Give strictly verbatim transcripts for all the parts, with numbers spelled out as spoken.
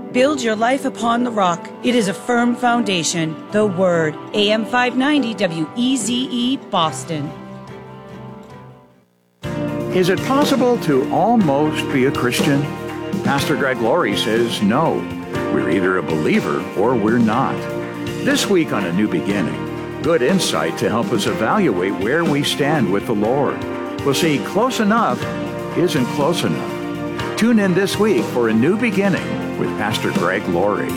Build your life upon the rock. It is a firm foundation. The Word. A M five ninety W E Z E, Boston. Is it possible to almost be a Christian? Pastor Greg Laurie says no. We're either a believer or we're not. This week on A New Beginning, good insight to help us evaluate where we stand with the Lord. We'll see close enough isn't close enough. Tune in this week for A New Beginning with Pastor Greg Laurie.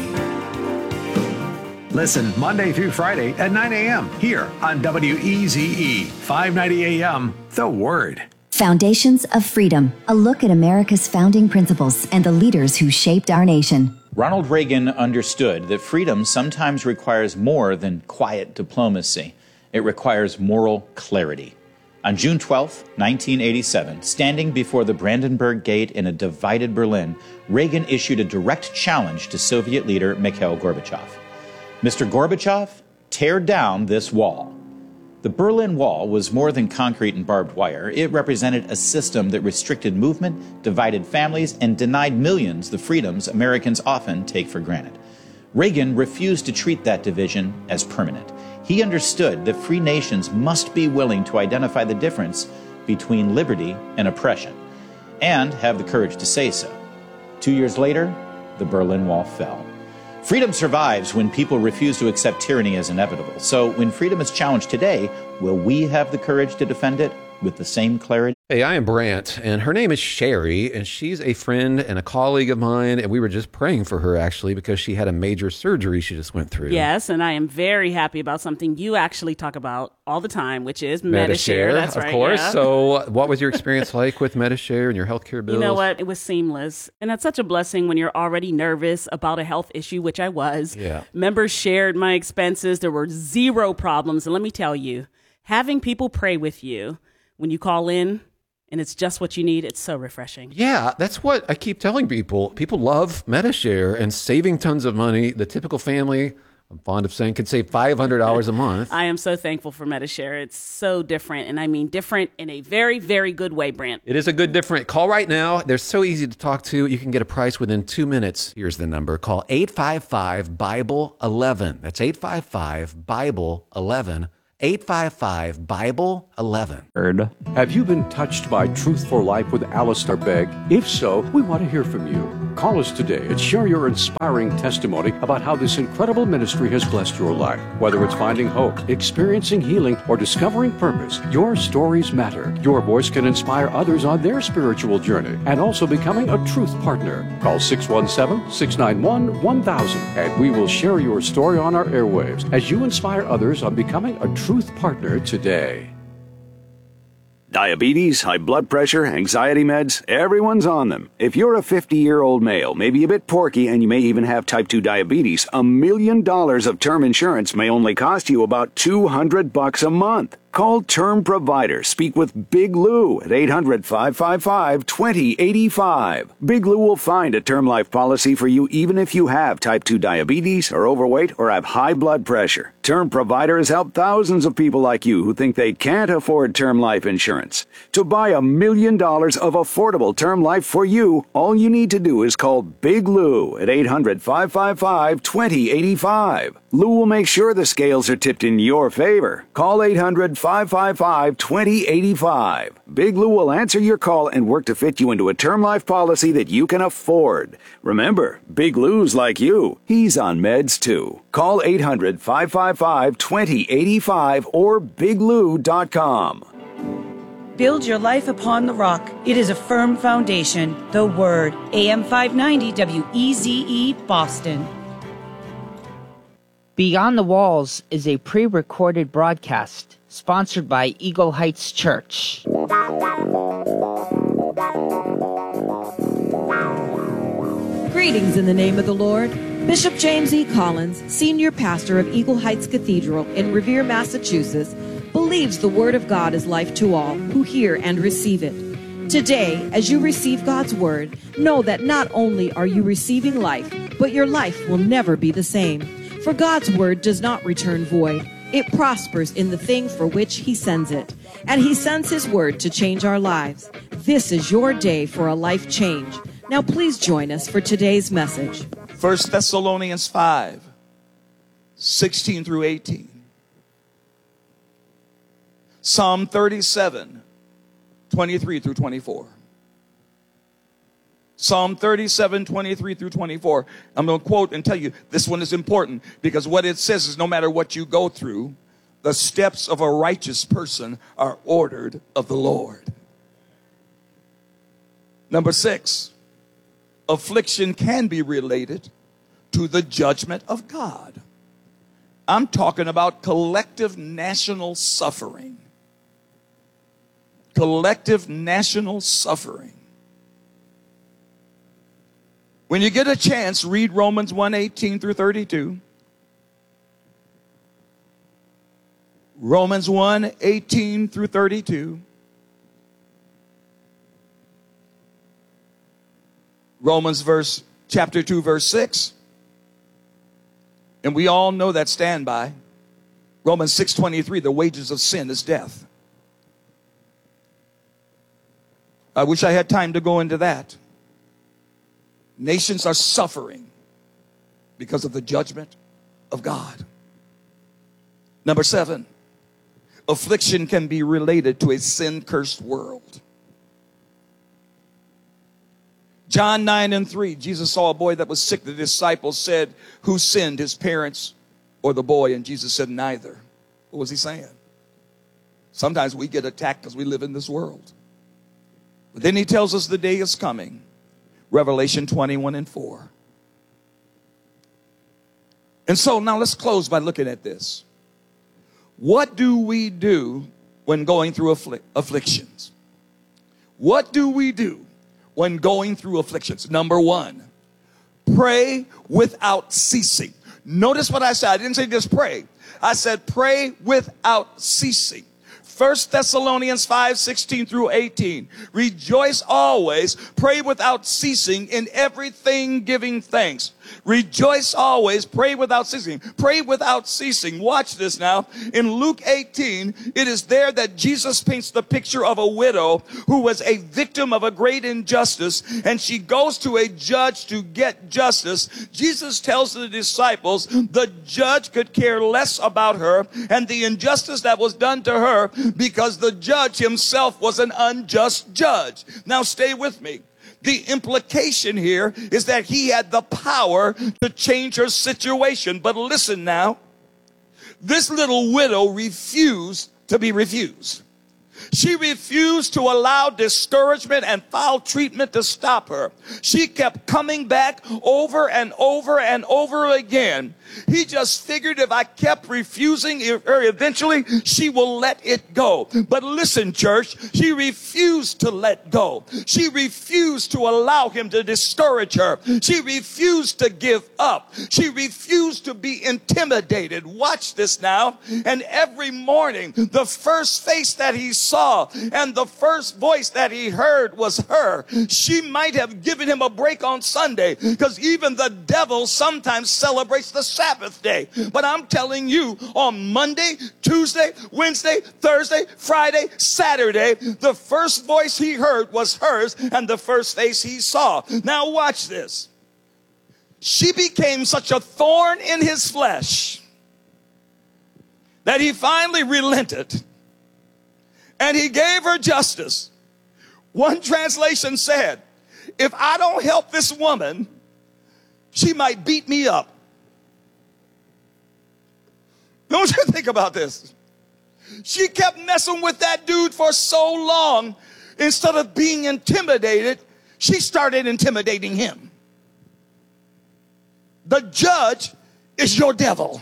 Listen Monday through Friday at nine a.m. here on W E Z E, five ninety A M, The Word. Foundations of Freedom, a look at America's founding principles and the leaders who shaped our nation. Ronald Reagan understood that freedom sometimes requires more than quiet diplomacy. It requires moral clarity. On June twelfth, nineteen eighty-seven, standing before the Brandenburg Gate in a divided Berlin, Reagan issued a direct challenge to Soviet leader Mikhail Gorbachev. Mister Gorbachev, tear down this wall. The Berlin Wall was more than concrete and barbed wire. It represented a system that restricted movement, divided families, and denied millions the freedoms Americans often take for granted. Reagan refused to treat that division as permanent. He understood that free nations must be willing to identify the difference between liberty and oppression, and have the courage to say so. Two years later, the Berlin Wall fell. Freedom survives when people refuse to accept tyranny as inevitable. So when freedom is challenged today, will we have the courage to defend it with the same clarity? Hey, I am Brant, and her name is Sherry, and she's a friend and a colleague of mine, and we were just praying for her, actually, because she had a major surgery she just went through. Yes, and I am very happy about something you actually talk about all the time, which is Medi-Share. Medi-Share, That's of right, course. yeah. So what was your experience like with Medi-Share and your healthcare bills? You know what? It was seamless, and that's such a blessing when you're already nervous about a health issue, which I was. Yeah. Members shared my expenses. There were zero problems, and let me tell you, having people pray with you when you call in, and it's just what you need, it's so refreshing. Yeah, that's what I keep telling people. People love Medi-Share and saving tons of money. The typical family, I'm fond of saying, can save five hundred dollars a month. I am so thankful for Medi-Share. It's so different, and I mean different in a very, very good way, Brant. It is a good different. Call right now. They're so easy to talk to. You can get a price within two minutes. Here's the number. Call eight five five, Bible eleven. That's eight five five, Bible eleven. eight five five, Bible eleven. Have you been touched by Truth for Life with Alistair Begg? If so, we want to hear from you. Call us today and share your inspiring testimony about how this incredible ministry has blessed your life. Whether it's finding hope, experiencing healing, or discovering purpose, your stories matter. Your voice can inspire others on their spiritual journey and also becoming a truth partner. Call six one seven, six nine one, one thousand and we will share your story on our airwaves as you inspire others on becoming a truth partner today. Diabetes, high blood pressure, anxiety meds, everyone's on them. If you're a fifty-year-old male, maybe a bit porky, and you may even have type two diabetes, a million dollars of term insurance may only cost you about two hundred bucks a month. Call Term Provider. Speak with Big Lou at eight hundred, five five five, two zero eight five. Big Lou will find a term life policy for you even if you have type two diabetes, are overweight, or have high blood pressure. Term Provider has helped thousands of people like you who think they can't afford term life insurance. To buy a million dollars of affordable term life for you, all you need to do is call Big Lou at eight hundred, five five five, two zero eight five. Lou will make sure the scales are tipped in your favor. Call eight hundred, five five five, two zero eight five. Big Lou will answer your call and work to fit you into a term life policy that you can afford. Remember, Big Lou's like you. He's on meds too. Call eight hundred, five five five, two zero eight five or big lou dot com. Build your life upon the rock. It is a firm foundation. The Word. A M five ninety W E Z E, Boston. Beyond the Walls is a pre-recorded broadcast sponsored by Eagle Heights Church. Greetings in the name of the Lord. Bishop James E. Collins, senior pastor of Eagle Heights Cathedral in Revere, Massachusetts, believes the Word of God is life to all who hear and receive it. Today, as you receive God's Word, know that not only are you receiving life, but your life will never be the same. For God's Word does not return void. It prospers in the thing for which He sends it. And He sends His Word to change our lives. This is your day for a life change. Now please join us for today's message. First Thessalonians five, sixteen through eighteen. Psalm thirty-seven, twenty-three through twenty-four. Psalm thirty-seven, twenty-three through twenty-four. I'm going to quote and tell you this one is important because what it says is no matter what you go through, the steps of a righteous person are ordered of the Lord. Number six, affliction can be related to the judgment of God. I'm talking about collective national suffering. Collective national suffering. When you get a chance, read Romans one, eighteen through thirty-two. Romans one, eighteen through thirty-two. Romans verse, chapter two, verse six. And we all know that standby. Romans six, twenty-three, the wages of sin is death. I wish I had time to go into that. Nations are suffering because of the judgment of God. Number seven, affliction can be related to a sin-cursed world. John nine and three, Jesus saw a boy that was sick. The disciples said, who sinned, his parents or the boy? And Jesus said, neither. What was he saying? Sometimes we get attacked because we live in this world. But then he tells us the day is coming. Revelation twenty-one and four. And so now let's close by looking at this. What do we do when going through afflic- afflictions? What do we do when going through afflictions? Number one, pray without ceasing. Notice what I said. I didn't say just pray. I said pray without ceasing. First Thessalonians five, sixteen through eighteen. Rejoice always, pray without ceasing, in everything giving thanks. Rejoice always, pray without ceasing. Pray without ceasing. Watch this now. In Luke eighteen, it is there that Jesus paints the picture of a widow who was a victim of a great injustice, and she goes to a judge to get justice. Jesus tells the disciples the judge could care less about her and the injustice that was done to her because the judge himself was an unjust judge. Now stay with me. The implication here is that he had the power to change her situation. But listen now, this little widow refused to be refused. She refused to allow discouragement and foul treatment to stop her. She kept coming back over and over and over again. He just figured if I kept refusing her, eventually she will let it go. But listen, church, she refused to let go. She refused to allow him to discourage her. She refused to give up. She refused to be intimidated. Watch this now. And every morning, the first face that he saw and the first voice that he heard was her. She might have given him a break on Sunday, because even the devil sometimes celebrates the Sabbath day. But I'm telling you, on Monday, Tuesday, Wednesday, Thursday, Friday, Saturday, the first voice he heard was hers and the first face he saw. Now watch this. She became such a thorn in his flesh that he finally relented and he gave her justice. One translation said, if I don't help this woman, she might beat me up. Don't you think about this? She kept messing with that dude for so long. Instead of being intimidated, she started intimidating him. The judge is your devil.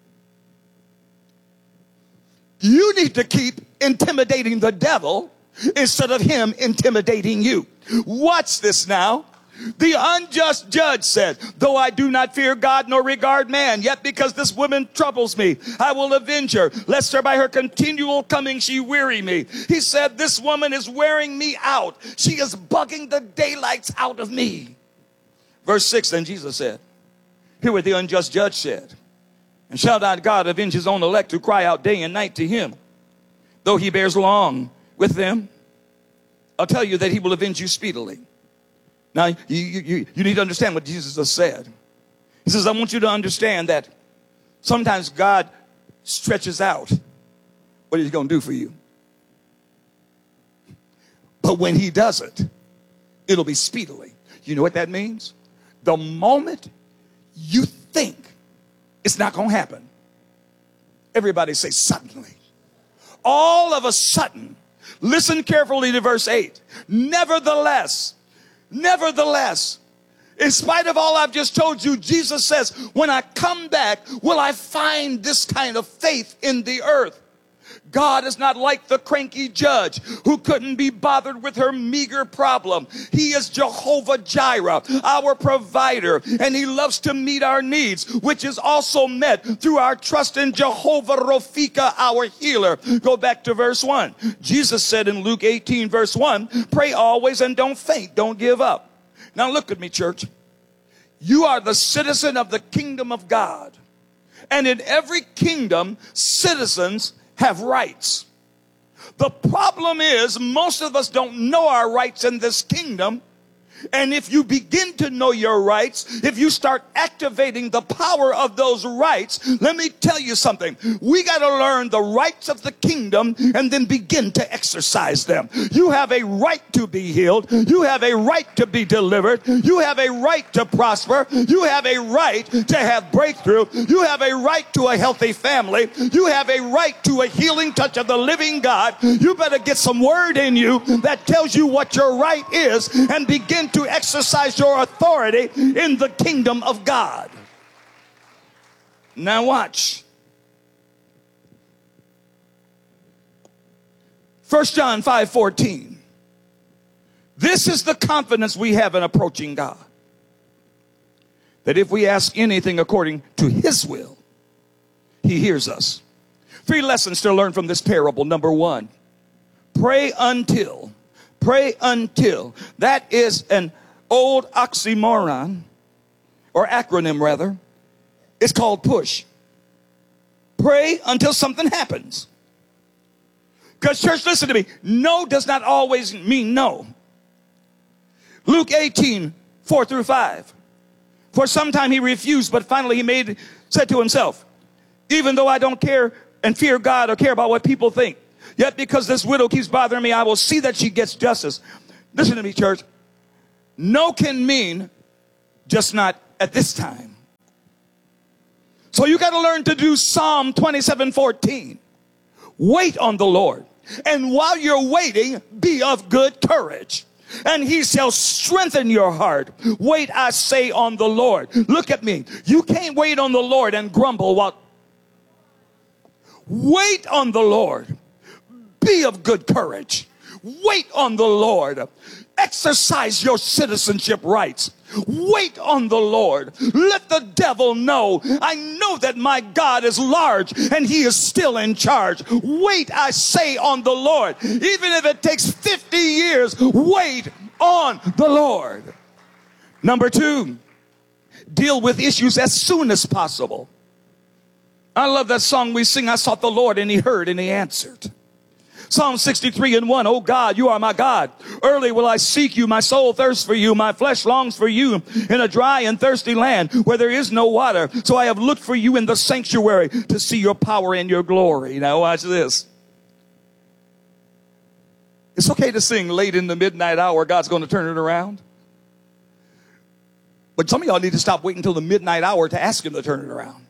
You need to keep intimidating the devil instead of him intimidating you. Watch this now. The unjust judge said, though I do not fear God nor regard man, yet because this woman troubles me, I will avenge her, lest her by her continual coming she weary me. He said, this woman is wearing me out. She is bugging the daylights out of me. Verse six, then Jesus said, hear what the unjust judge said. And shall not God avenge his own elect who cry out day and night to him, though he bears long with them? I'll tell you that he will avenge you speedily. Now, you, you, you need to understand what Jesus has said. He says, I want you to understand that sometimes God stretches out what he's going to do for you. But when he does it, it'll be speedily. You know what that means? The moment you think it's not going to happen, everybody say suddenly. All of a sudden, listen carefully to verse eight. Nevertheless, nevertheless, in spite of all I've just told you, Jesus says, when I come back, will I find this kind of faith in the earth? God is not like the cranky judge who couldn't be bothered with her meager problem. He is Jehovah Jireh, our provider, and he loves to meet our needs, which is also met through our trust in Jehovah Rophika, our healer. Go back to verse one. Jesus said in Luke eighteen, verse one, pray always and don't faint, don't give up. Now look at me, church. You are the citizen of the kingdom of God. And in every kingdom, citizens have rights. The problem is most of us don't know our rights in this kingdom. And if you begin to know your rights, if you start activating the power of those rights, let me tell you something. We got to learn the rights of the kingdom and then begin to exercise them. You have a right to be healed. You have a right to be delivered. You have a right to prosper. You have a right to have breakthrough. You have a right to a healthy family. You have a right to a healing touch of the living God. You better get some word in you that tells you what your right is and begin to exercise your authority in the kingdom of God. Now watch. First John five fourteen. This is the confidence we have in approaching God, that if we ask anything according to his will, he hears us. Three lessons to learn from this parable. Number one, pray until. Pray until. That is an old oxymoron, or acronym rather. It's called push. Pray until something happens. Because church, listen to me. No does not always mean no. Luke eighteen, four through five. For some time he refused, but finally he made, said to himself, even though I don't care and fear God or care about what people think, yet because this widow keeps bothering me, I will see that she gets justice. Listen to me, church. No can mean just not at this time. So you got to learn to do Psalm twenty-seven fourteen. Wait on the Lord. And while you're waiting, be of good courage, and he shall strengthen your heart. Wait, I say, on the Lord. Look at me. You can't wait on the Lord and grumble while. Wait on the Lord. Be of good courage. Wait on the Lord. Exercise your citizenship rights. Wait on the Lord. Let the devil know, I know that my God is large and he is still in charge. Wait, I say, on the Lord. Even if it takes fifty years, wait on the Lord. Number two, deal with issues as soon as possible. I love that song we sing, I sought the Lord and he heard and he answered. Psalm sixty-three and one, oh God, you are my God. Early will I seek you. My soul thirsts for you. My flesh longs for you in a dry and thirsty land where there is no water. So I have looked for you in the sanctuary to see your power and your glory. Now watch this. It's okay to sing late in the midnight hour, God's going to turn it around. But some of y'all need to stop waiting until the midnight hour to ask him to turn it around.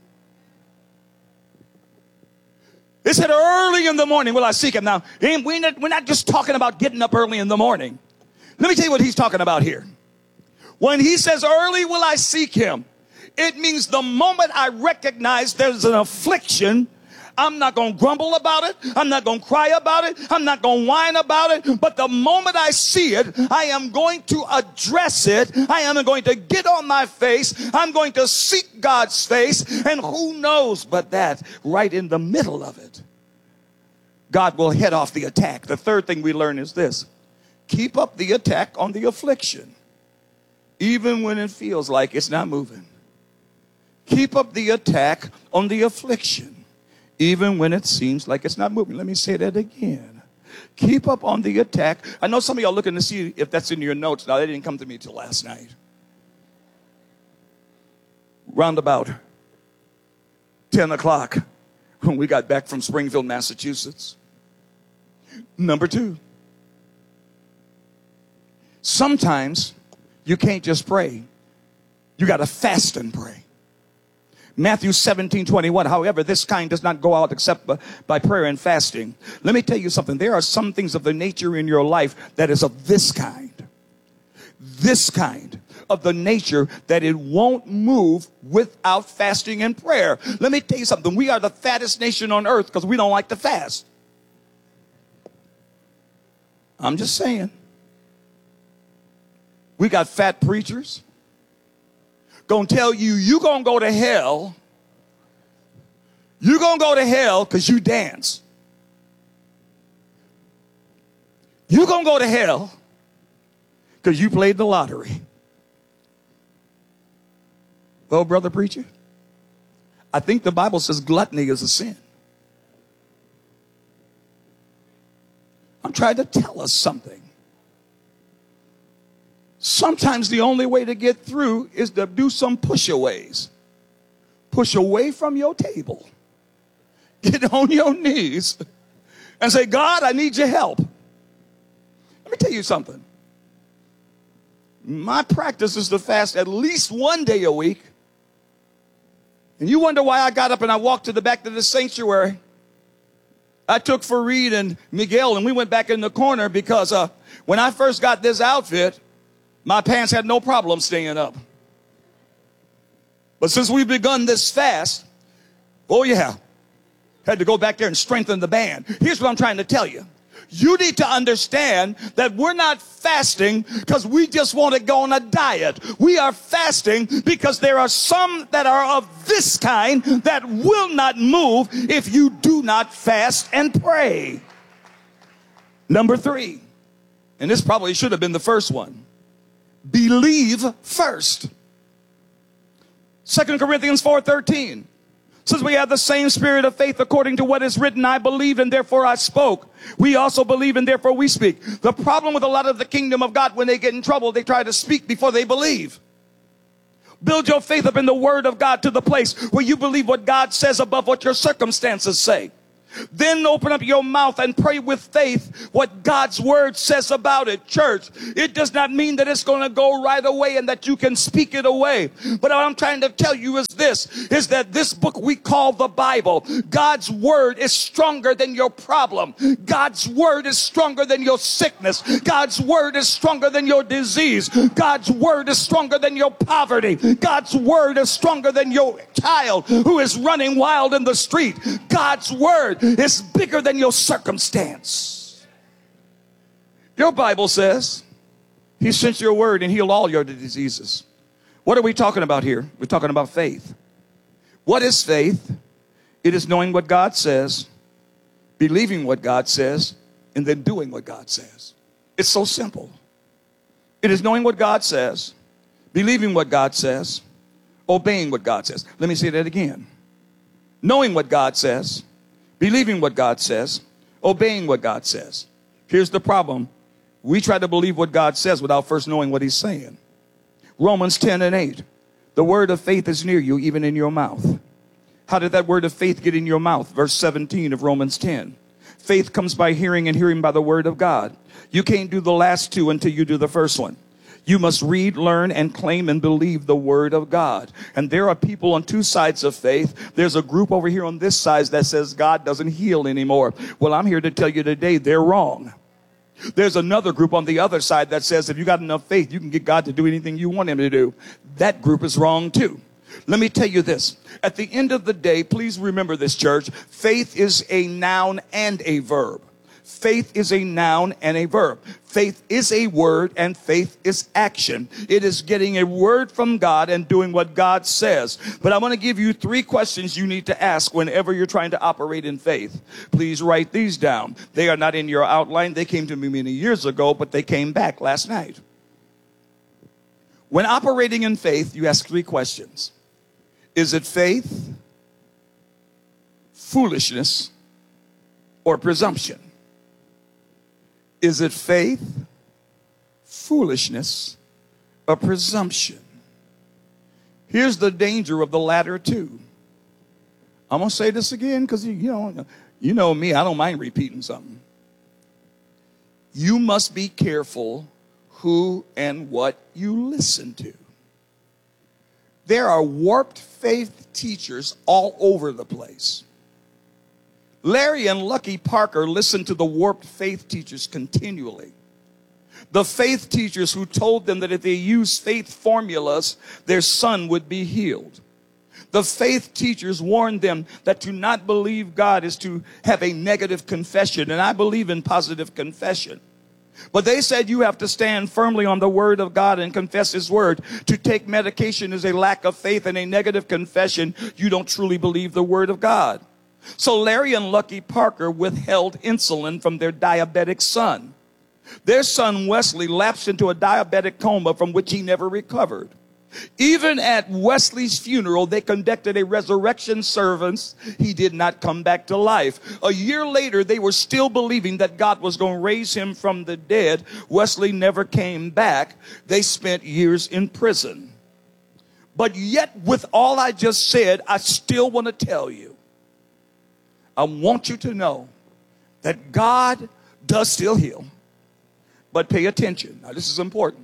It said early in the morning will I seek him. Now, we're not, we're not just talking about getting up early in the morning. Let me tell you what he's talking about here. When he says early will I seek him, it means the moment I recognize there's an affliction, I'm not going to grumble about it. I'm not going to cry about it. I'm not going to whine about it. But the moment I see it, I am going to address it. I am going to get on my face. I'm going to seek God's face. And who knows but that right in the middle of it, God will head off the attack. The third thing we learn is this. Keep up the attack on the affliction, even when it feels like it's not moving. Keep up the attack on the affliction, even when it seems like it's not moving. Let me say that again. Keep up on the attack. I know some of y'all looking to see if that's in your notes. Now, they didn't come to me till last night. round about ten o'clock when we got back from Springfield, Massachusetts. Number two, sometimes you can't just pray. You got to fast and pray. Matthew seventeen twenty-one, however, this kind does not go out except by, by prayer and fasting. Let me tell you something. There are some things of the nature in your life that is of this kind. This kind of the nature that it won't move without fasting and prayer. Let me tell you something. We are the fattest nation on earth because we don't like to fast. I'm just saying. We got fat preachers gonna tell you you gonna go to hell. You're gonna go to hell because you dance. You're gonna go to hell because you played the lottery. Well, brother preacher, I think the Bible says gluttony is a sin. I'm trying to tell us something. Sometimes the only way to get through is to do some push-aways. Push away from your table. Get on your knees and say, God, I need your help. Let me tell you something. My practice is to fast at least one day a week. And you wonder why I got up and I walked to the back of the sanctuary. I took Fareed and Miguel and we went back in the corner because uh, when I first got this outfit, my pants had no problem staying up. But since we've begun this fast, oh yeah, had to go back there and strengthen the band. Here's what I'm trying to tell you. You need to understand that we're not fasting because we just want to go on a diet. We are fasting because there are some that are of this kind that will not move if you do not fast and pray. Number three, and this probably should have been the first one. Believe first. Second Corinthians four thirteen says we have the same spirit of faith according to what is written. I believed and therefore I spoke. We also believe and therefore we speak. The problem with a lot of the kingdom of God, when they get in trouble, they try to speak before they believe. Build your faith up in the word of God to the place where you believe what God says above what your circumstances say. Then open up your mouth and pray with faith what God's word says about it. Church, it does not mean that it's going to go right away and that you can speak it away. But what I'm trying to tell you is this, is that this book we call the Bible, God's word is stronger than your problem. God's word is stronger than your sickness. God's word is stronger than your disease. God's word is stronger than your poverty. God's word is stronger than your child who is running wild in the street. God's word is bigger than your circumstance. Your Bible says he sent your word and healed all your diseases. What are we talking about here? We're talking about faith. What is faith? It is knowing what God says, believing what God says, and then doing what God says. It's so simple. It is knowing what God says, believing what God says, obeying what God says. Let me say that again. Knowing what God says, believing what God says, obeying what God says. Here's the problem. We try to believe what God says without first knowing what he's saying. Romans ten and eight. The word of faith is near you, even in your mouth. How did that word of faith get in your mouth? Verse seventeen of Romans ten. Faith comes by hearing, and hearing by the word of God. You can't do the last two until you do the first one. You must read, learn, and claim and believe the word of God. And there are people on two sides of faith. There's a group over here on this side that says God doesn't heal anymore. Well, I'm here to tell you today they're wrong. There's another group on the other side that says if you got enough faith, you can get God to do anything you want him to do. That group is wrong too. Let me tell you this. At the end of the day, please remember this, church. Faith is a noun and a verb. Faith is a noun and a verb. Faith is a word and faith is action. It is getting a word from God and doing what God says. But I want to give you three questions you need to ask whenever you're trying to operate in faith. Please write these down. They are not in your outline. They came to me many years ago, but they came back last night. When operating in faith, you ask three questions. Is it faith, foolishness, or presumption? Is it faith, foolishness, or presumption? Here's the danger of the latter too. I'm going to say this again because you, you know, you know me, I don't mind repeating something. You must be careful who and what you listen to. There are warped faith teachers all over the place. Larry and Lucky Parker listened to the warped faith teachers continually. The faith teachers who told them that if they used faith formulas, their son would be healed. The faith teachers warned them that to not believe God is to have a negative confession, and I believe in positive confession. But they said you have to stand firmly on the word of God and confess his word. To take medication is a lack of faith and a negative confession. You don't truly believe the word of God. So Larry and Lucky Parker withheld insulin from their diabetic son. Their son Wesley lapsed into a diabetic coma from which he never recovered. Even at Wesley's funeral, they conducted a resurrection service. He did not come back to life. A year later, they were still believing that God was going to raise him from the dead. Wesley never came back. They spent years in prison. But yet, with all I just said, I still want to tell you, I want you to know that God does still heal. But pay attention. Now, this is important.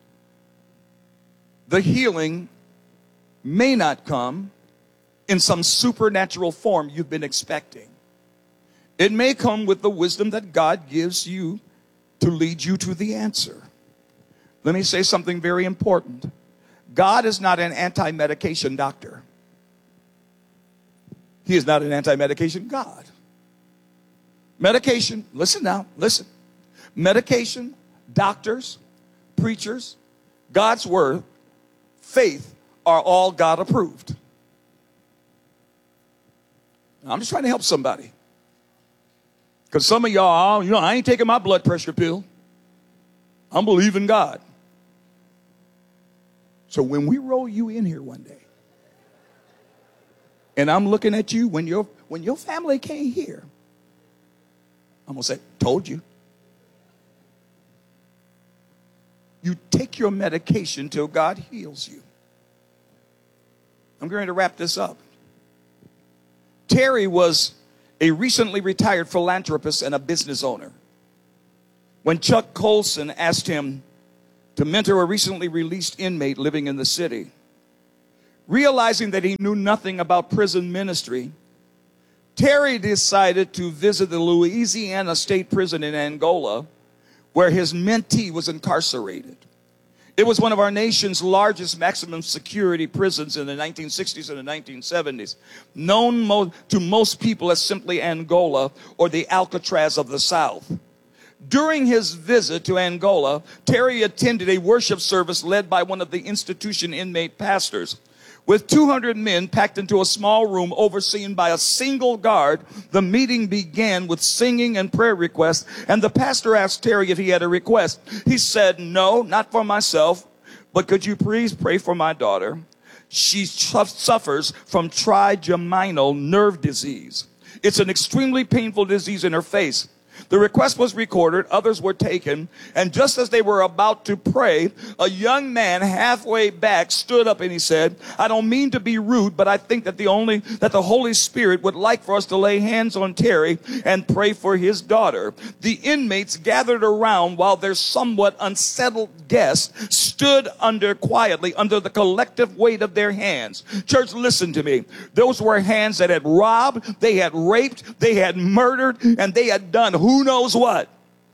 The healing may not come in some supernatural form you've been expecting. It may come with the wisdom that God gives you to lead you to the answer. Let me say something very important. God is not an anti-medication doctor. He is not an anti-medication God. Medication, listen now, listen. Medication, doctors, preachers, God's word, faith are all God approved. Now, I'm just trying to help somebody. Because some of y'all, you know, I ain't taking my blood pressure pill. I'm believing God. So when we roll you in here one day, and I'm looking at you when your when your family can't hear, I'm going to say, told you. You take your medication till God heals you. I'm going to wrap this up. Terry was a recently retired philanthropist and a business owner. When Chuck Colson asked him to mentor a recently released inmate living in the city, realizing that he knew nothing about prison ministry, Terry decided to visit the Louisiana State Prison in Angola, where his mentee was incarcerated. It was one of our nation's largest maximum security prisons in the nineteen sixties and the nineteen seventies, known mo- to most people as simply Angola, or the Alcatraz of the South. During his visit to Angola, Terry attended a worship service led by one of the institution inmate pastors. With two hundred men packed into a small room overseen by a single guard, the meeting began with singing and prayer requests, and the pastor asked Terry if he had a request. He said, no, not for myself, but could you please pray for my daughter? She suffers from trigeminal nerve disease. It's an extremely painful disease in her face. The request was recorded, others were taken, and just as they were about to pray, a young man halfway back stood up and he said, I don't mean to be rude, but I think that the only that the Holy Spirit would like for us to lay hands on Terry and pray for his daughter. The inmates gathered around while their somewhat unsettled guest stood under quietly under the collective weight of their hands. Church, listen to me. Those were hands that had robbed, they had raped, they had murdered, and they had done who knows what.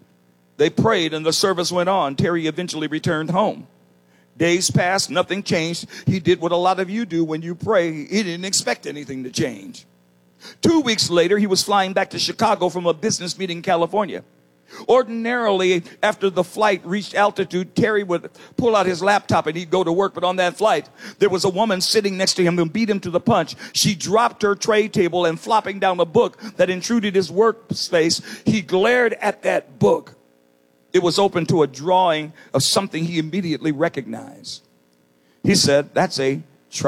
They prayed and the service went on. Terry eventually returned home. Days passed, nothing changed. He did what a lot of you do when you pray. He didn't expect anything to change. Two weeks later, he was flying back to Chicago from a business meeting in California. Ordinarily, after the flight reached altitude, Terry would pull out his laptop and he'd go to work. But on that flight, there was a woman sitting next to him who beat him to the punch. She dropped her tray table and flopping down a book that intruded his workspace, he glared at that book. It was open to a drawing of something he immediately recognized. He said, that's a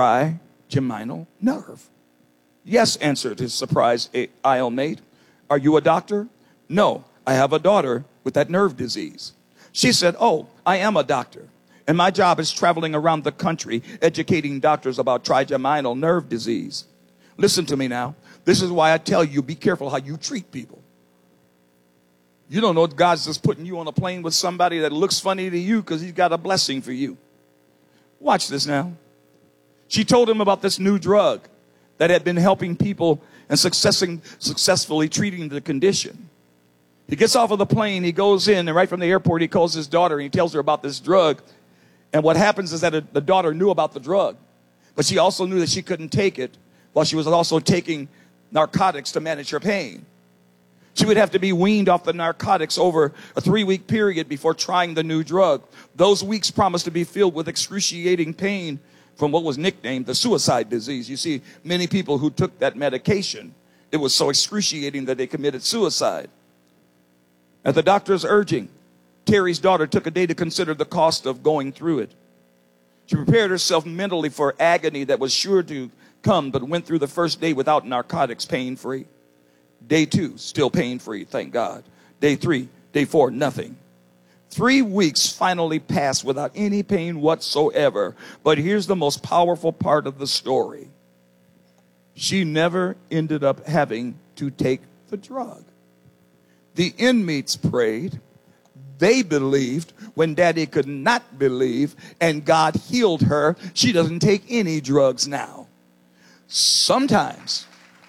trigeminal nerve. Yes, answered his surprised aisle mate. Are you a doctor? No. I have a daughter with that nerve disease. She said, oh, I am a doctor. And my job is traveling around the country educating doctors about trigeminal nerve disease. Listen to me now. This is why I tell you, be careful how you treat people. You don't know if God's just putting you on a plane with somebody that looks funny to you because he's got a blessing for you. Watch this now. She told him about this new drug that had been helping people and successing, successfully treating the condition. He gets off of the plane, he goes in, and right from the airport, he calls his daughter and he tells her about this drug. And what happens is that the daughter knew about the drug, but she also knew that she couldn't take it while she was also taking narcotics to manage her pain. She would have to be weaned off the narcotics over a three-week period before trying the new drug. Those weeks promised to be filled with excruciating pain from what was nicknamed the suicide disease. You see, many people who took that medication, it was so excruciating that they committed suicide. At the doctor's urging, Terry's daughter took a day to consider the cost of going through it. She prepared herself mentally for agony that was sure to come, but went through the first day without narcotics, pain-free. Day two, still pain-free, thank God. Day three, day four, nothing. Three weeks finally passed without any pain whatsoever. But here's the most powerful part of the story. She never ended up having to take the drug. The inmates prayed. They believed when Daddy could not believe, and God healed her. She doesn't take any drugs now. Sometimes,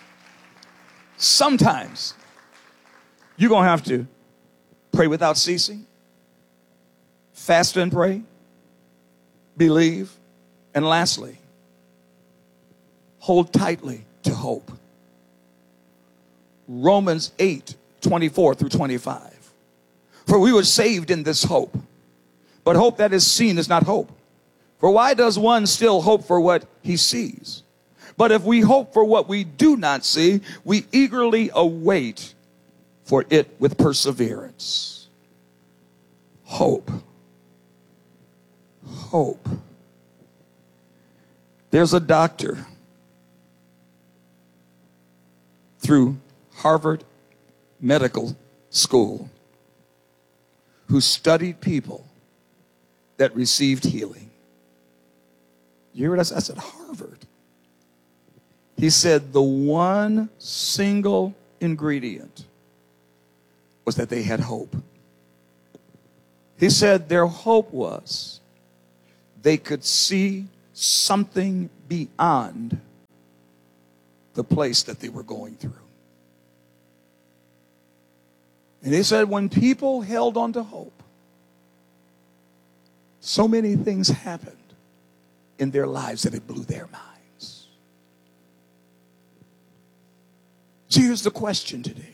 sometimes, you're going to have to pray without ceasing, fast and pray, believe, and lastly, hold tightly to hope. Romans eight, twenty-four through twenty-five. For we were saved in this hope. But hope that is seen is not hope. For why does one still hope for what he sees? But if we hope for what we do not see, we eagerly await for it with perseverance. Hope. Hope. There's a doctor through Harvard Medical School who studied people that received healing. You hear what I said? I said Harvard. He said the one single ingredient was that they had hope. He said their hope was they could see something beyond the place that they were going through. And he said when people held on to hope, so many things happened in their lives that it blew their minds. So here's the question today.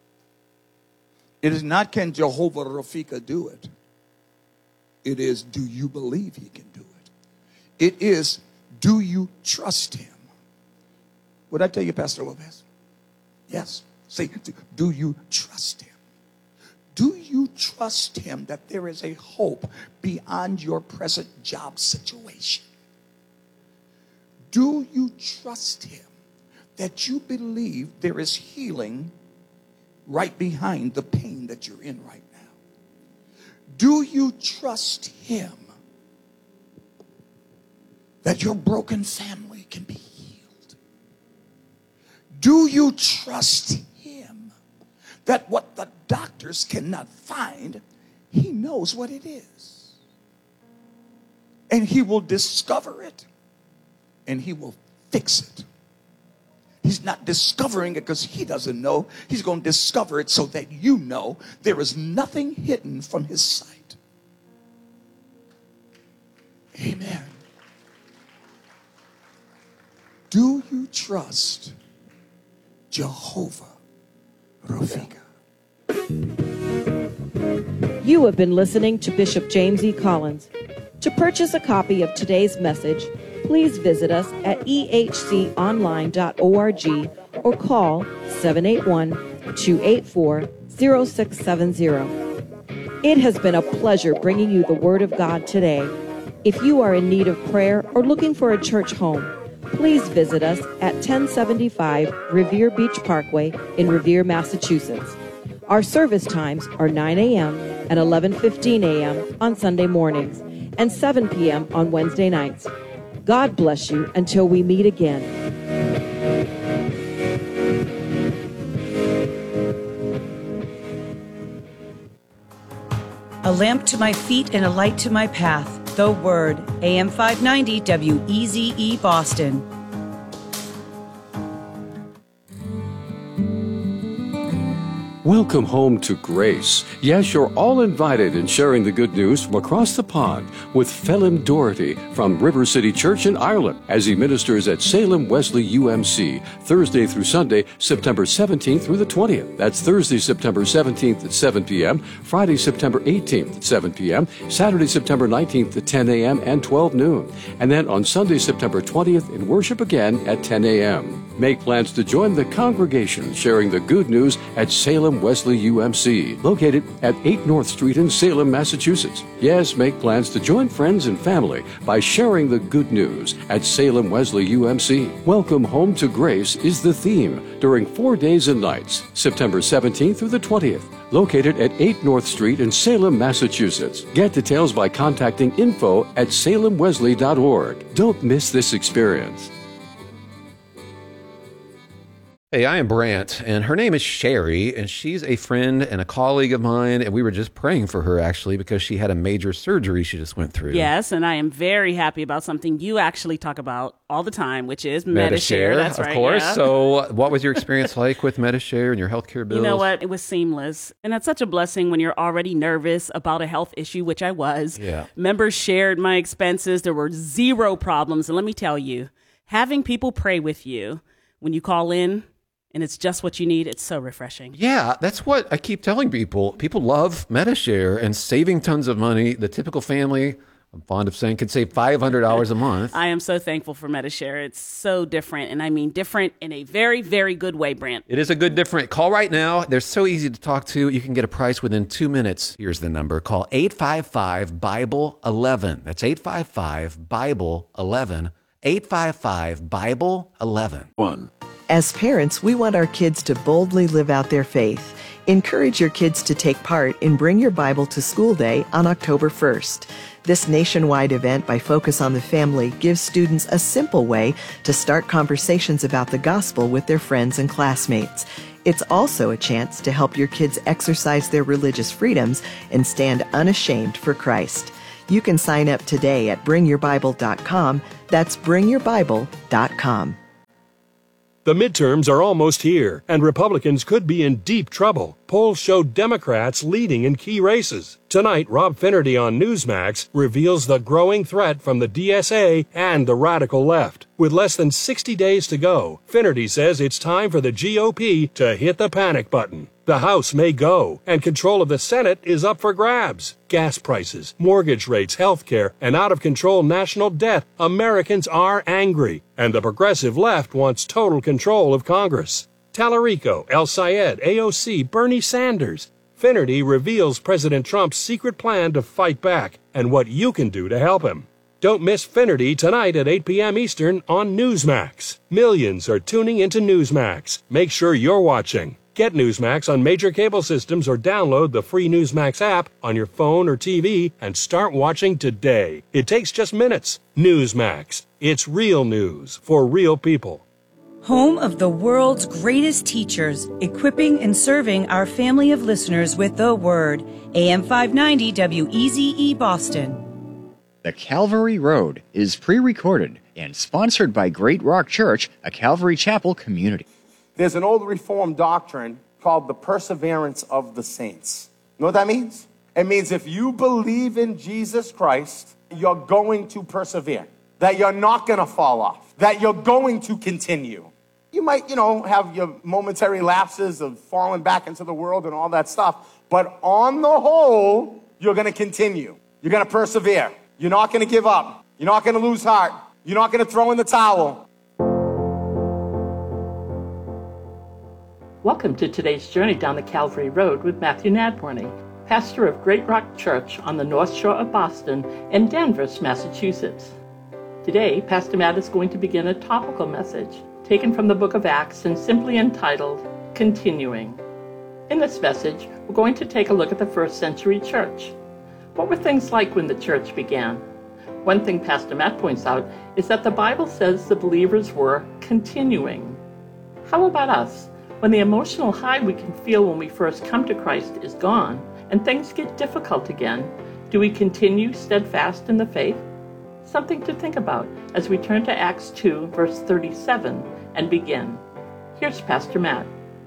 It is not can Jehovah Rafika do it. It is, do you believe he can do it? It is, do you trust him? Would I tell you, Pastor Lopez? Yes. Say, do you trust him? Do you trust him that there is a hope beyond your present job situation? Do you trust him that you believe there is healing right behind the pain that you're in right now? Do you trust him that your broken family can be healed? Do you trust him that what the doctors cannot find, he knows what it is? And he will discover it, and he will fix it. He's not discovering it because he doesn't know. He's going to discover it so that you know there is nothing hidden from his sight. Amen. Do you trust Jehovah Rafika? You have been listening to Bishop James E. Collins. To purchase a copy of today's message, please visit us at e h c online dot org or call seven eight one, two eight four, zero six seven zero. It has been a pleasure bringing you the Word of God today. If you are in need of prayer or looking for a church home, please visit us at ten seventy-five Revere Beach Parkway in Revere, Massachusetts. Our service times are nine a.m. and eleven fifteen a.m. on Sunday mornings, and seven p.m. on Wednesday nights. God bless you until we meet again. A lamp to my feet and a light to my path. The Word. A M five ninety W E Z E Boston. Welcome home to Grace. Yes, you're all invited in sharing the good news from across the pond with Phelim Doherty from River City Church in Ireland as he ministers at Salem Wesley U M C Thursday through Sunday, September seventeenth through the twentieth. That's Thursday, September seventeenth at seven p.m., Friday, September eighteenth at seven p.m., Saturday, September nineteenth at ten a.m. and twelve noon. And then on Sunday, September twentieth in worship again at ten a.m. Make plans to join the congregation sharing the good news at Salem Wesley U M C, located at eight North Street in Salem, Massachusetts. Yes, make plans to join friends and family by sharing the good news at Salem Wesley U M C. Welcome home to Grace is the theme during four days and nights, September seventeenth through the twentieth, located at eight North Street in Salem, Massachusetts. Get details by contacting info at salem wesley dot org. Don't miss this experience. Hey, I am Brant, and her name is Sherry, and she's a friend and a colleague of mine, and we were just praying for her, actually, because she had a major surgery she just went through. Yes, and I am very happy about something you actually talk about all the time, which is Medi-Share. Medi-Share, That's of right, course. yeah. So what was your experience like with Medi-Share and your healthcare bills? You know what? It was seamless. And that's such a blessing when you're already nervous about a health issue, which I was. Yeah. Members shared my expenses. There were zero problems. And let me tell you, having people pray with you when you call in, and it's just what you need, it's so refreshing. Yeah, that's what I keep telling people. People love Medi-Share and saving tons of money. The typical family, I'm fond of saying, could save five hundred dollars a month. I am so thankful for Medi-Share. It's so different, and I mean different in a very, very good way, Brant. It is a good different. Call right now. They're so easy to talk to. You can get a price within two minutes. Here's the number. Call eight five five, Bible eleven. That's eight five five, Bible eleven. eight five five, Bible eleven. One. As parents, we want our kids to boldly live out their faith. Encourage your kids to take part in Bring Your Bible to School Day on October first. This nationwide event by Focus on the Family gives students a simple way to start conversations about the gospel with their friends and classmates. It's also a chance to help your kids exercise their religious freedoms and stand unashamed for Christ. You can sign up today at bring your bible dot com. That's bring your bible dot com. The midterms are almost here, and Republicans could be in deep trouble. Polls show Democrats leading in key races. Tonight, Rob Finnerty on Newsmax reveals the growing threat from the D S A and the radical left. With less than sixty days to go, Finnerty says it's time for the G O P to hit the panic button. The House may go, and control of the Senate is up for grabs. Gas prices, mortgage rates, health care, and out-of-control national debt. Americans are angry, and the progressive left wants total control of Congress. Tallarico, El Sayed, A O C, Bernie Sanders. Finnerty reveals President Trump's secret plan to fight back and what you can do to help him. Don't miss Finnerty tonight at eight p.m. Eastern on Newsmax. Millions are tuning into Newsmax. Make sure you're watching. Get Newsmax on major cable systems or download the free Newsmax app on your phone or T V and start watching today. It takes just minutes. Newsmax. It's real news for real people. Home of the world's greatest teachers, equipping and serving our family of listeners with the Word. A M five ninety W E Z E Boston. The Calvary Road is pre-recorded and sponsored by Great Rock Church, a Calvary Chapel community. There's an old Reformed doctrine called the perseverance of the saints. You know what that means? It means if you believe in Jesus Christ, you're going to persevere. That you're not going to fall off. That you're going to continue. You might, you know, have your momentary lapses of falling back into the world and all that stuff. But on the whole, you're going to continue. You're going to persevere. You're not going to give up. You're not going to lose heart. You're not going to throw in the towel. Welcome to today's journey down the Calvary Road with Matthew Nadworny, pastor of Great Rock Church on the North Shore of Boston and Danvers, Massachusetts. Today, Pastor Matt is going to begin a topical message taken from the book of Acts and simply entitled, Continuing. In this message, we're going to take a look at the first century church. What were things like when the church began? One thing Pastor Matt points out is that the Bible says the believers were continuing. How about us? When the emotional high we can feel when we first come to Christ is gone and things get difficult again, do we continue steadfast in the faith? Something to think about as we turn to Acts two, verse thirty-seven, and begin. Here's Pastor Matt.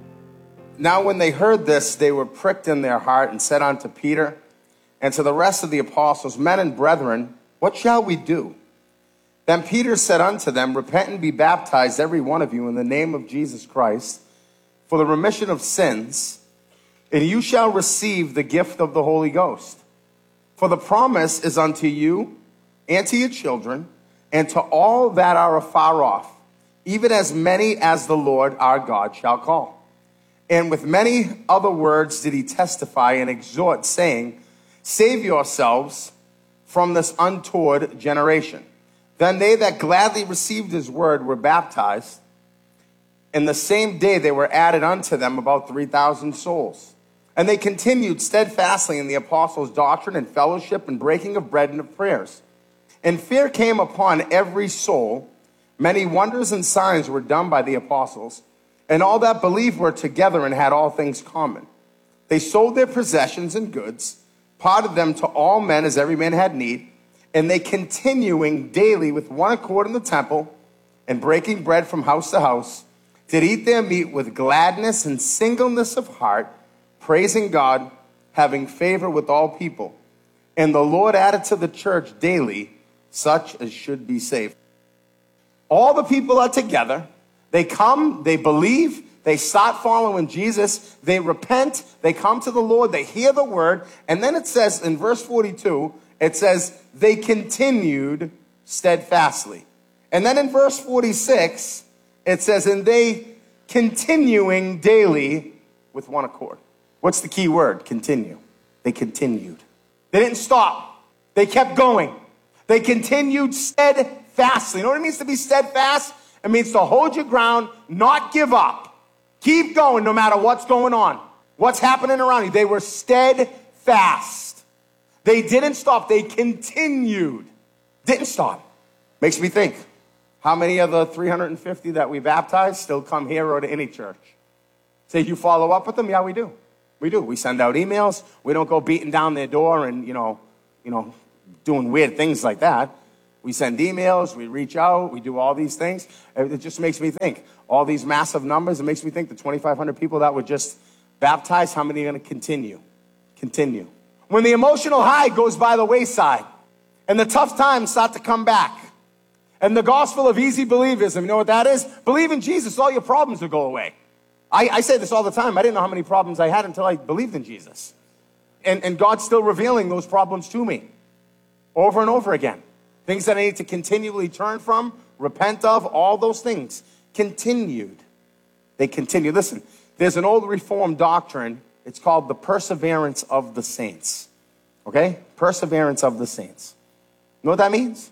Now when they heard this, they were pricked in their heart and said unto Peter and to the rest of the apostles, Men and brethren, what shall we do? Then Peter said unto them, Repent and be baptized, every one of you, in the name of Jesus Christ, for the remission of sins, and you shall receive the gift of the Holy Ghost. For the promise is unto you and to your children, and to all that are afar off, even as many as the Lord our God shall call. And with many other words did he testify and exhort, saying, Save yourselves from this untoward generation. Then they that gladly received his word were baptized, and the same day they were added unto them about three thousand souls. And they continued steadfastly in the apostles' doctrine and fellowship and breaking of bread and of prayers. And fear came upon every soul. Many wonders and signs were done by the apostles. And all that believed were together and had all things common. They sold their possessions and goods, parted them to all men as every man had need. And they continuing daily with one accord in the temple and breaking bread from house to house, did eat their meat with gladness and singleness of heart, praising God, having favor with all people. And the Lord added to the church daily such as should be saved. All the people are together. They come, they believe, they start following Jesus, they repent, they come to the Lord, they hear the word, and then it says in verse forty-two, it says, they continued steadfastly. And then in verse forty-six, it says, and they continuing daily with one accord. What's the key word? Continue. They continued. They didn't stop. They kept going. They continued steadfastly. You know what it means to be steadfast? It means to hold your ground, not give up. Keep going no matter what's going on, what's happening around you. They were steadfast. They didn't stop. They continued. Didn't stop. Makes me think, how many of the three hundred fifty that we baptized still come here or to any church? Say, you follow up with them? Yeah, we do. We do. We send out emails. We don't go beating down their door and, you know, you know, doing weird things like that. We send emails, we reach out, we do all these things. It just makes me think, all these massive numbers, it makes me think the twenty-five hundred people that were just baptized, how many are going to continue? Continue. When the emotional high goes by the wayside and the tough times start to come back and the gospel of easy believism, you know what that is? Believe in Jesus, all your problems will go away. I, I say this all the time. I didn't know how many problems I had until I believed in Jesus. And, and God's still revealing those problems to me over and over again. Things that I need to continually turn from, repent of, all those things. Continued. They continue. Listen, there's an old Reformed doctrine. It's called the perseverance of the saints. Okay? Perseverance of the saints. You know what that means?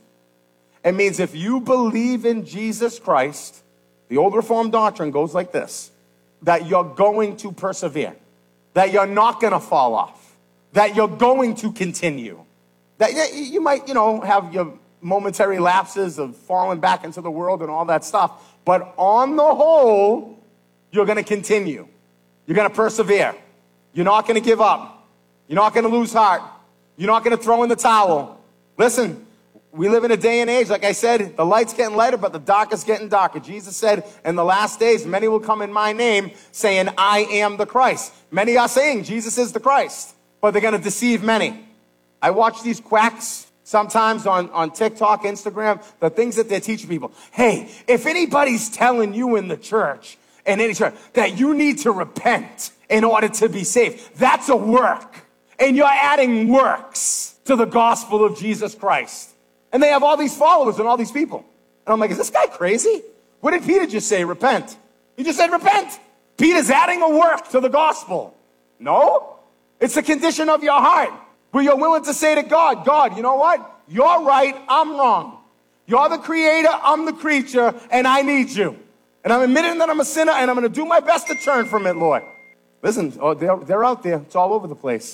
It means if you believe in Jesus Christ, the old Reformed doctrine goes like this, that you're going to persevere, that you're not going to fall off, that you're going to continue. That you might, you know, have your momentary lapses of falling back into the world and all that stuff. But on the whole, you're going to continue. You're going to persevere. You're not going to give up. You're not going to lose heart. You're not going to throw in the towel. Listen, we live in a day and age, like I said, the light's getting lighter, but the dark is getting darker. Jesus said, in the last days, many will come in my name saying, I am the Christ. Many are saying Jesus is the Christ, but they're going to deceive many. I watch these quacks sometimes on, on TikTok, Instagram, the things that they're teaching people. Hey, if anybody's telling you in the church, in any church, that you need to repent in order to be saved, that's a work. And you're adding works to the gospel of Jesus Christ. And they have all these followers and all these people. And I'm like, is this guy crazy? What did Peter just say? Repent. He just said repent. Peter's adding a work to the gospel. No, it's the condition of your heart. Where you're willing to say to God, God, you know what? You're right, I'm wrong. You're the creator, I'm the creature, and I need you. And I'm admitting that I'm a sinner, and I'm going to do my best to turn from it, Lord. Listen, oh, they're, they're out there. It's all over the place.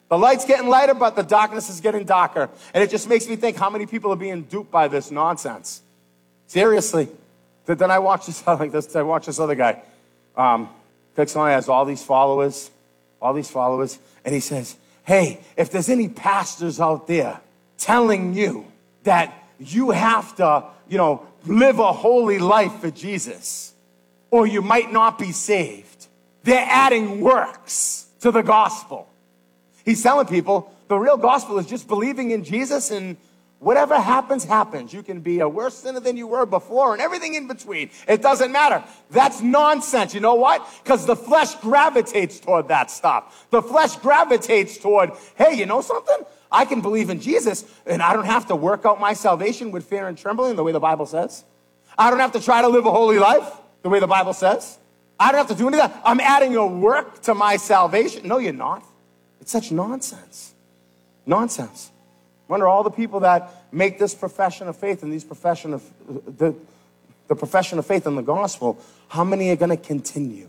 The light's getting lighter, but the darkness is getting darker. And it just makes me think how many people are being duped by this nonsense. Seriously. Then I watch this, like this, I watch this other guy. Um, Picks on, has all these followers, all these followers, and he says, hey, if there's any pastors out there telling you that you have to, you know, live a holy life for Jesus, or you might not be saved, they're adding works to the gospel. He's telling people the real gospel is just believing in Jesus, and whatever happens, happens. You can be a worse sinner than you were before and everything in between. It doesn't matter. That's nonsense. You know what? Because the flesh gravitates toward that stuff. The flesh gravitates toward, hey, you know something? I can believe in Jesus, and I don't have to work out my salvation with fear and trembling the way the Bible says. I don't have to try to live a holy life the way the Bible says. I don't have to do any of that. I'm adding a work to my salvation. No, you're not. It's such nonsense. Nonsense. Wonder all the people that make this profession of faith and these profession of the, the profession of faith in the gospel, how many are going to continue?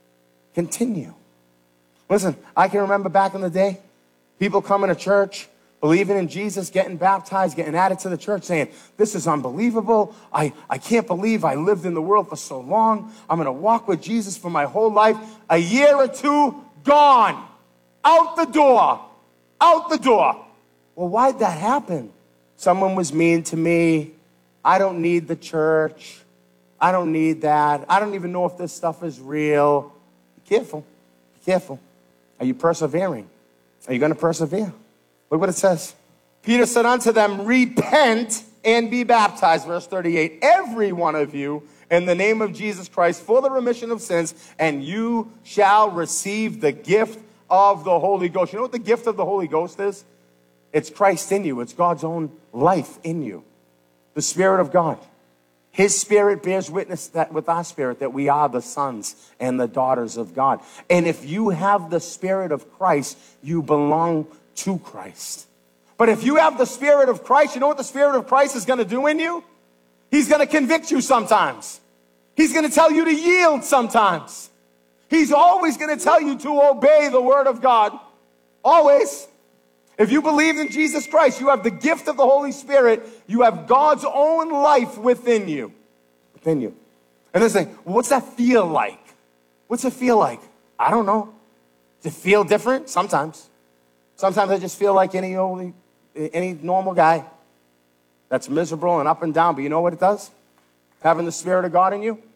Continue. Listen, I can remember back in the day, people coming to church, believing in Jesus, getting baptized, getting added to the church, saying, this is unbelievable. I, I can't believe I lived in the world for so long. I'm going to walk with Jesus for my whole life. A year or two, gone. Out the door. Out the door. Well, why'd that happen? Someone was mean to me. I don't need the church. I don't need that. I don't even know if this stuff is real. Be careful. Be careful. Are you persevering? Are you going to persevere? Look what it says. Peter said unto them, repent and be baptized. Verse thirty-eight. Every one of you in the name of Jesus Christ for the remission of sins, and you shall receive the gift of the Holy Ghost. You know what the gift of the Holy Ghost is? It's Christ in you. It's God's own life in you. The Spirit of God. His Spirit bears witness that with our spirit that we are the sons and the daughters of God. And if you have the Spirit of Christ, you belong to Christ. But if you have the Spirit of Christ, you know what the Spirit of Christ is going to do in you? He's going to convict you sometimes. He's going to tell you to yield sometimes. He's always going to tell you to obey the Word of God. Always. If you believe in Jesus Christ, you have the gift of the Holy Spirit. You have God's own life within you. Within you. And they're saying, well, what's that feel like? What's it feel like? I don't know. Does it feel different? Sometimes. Sometimes I just feel like any old, any normal guy that's miserable and up and down. But you know what it does? Having the Spirit of God in you,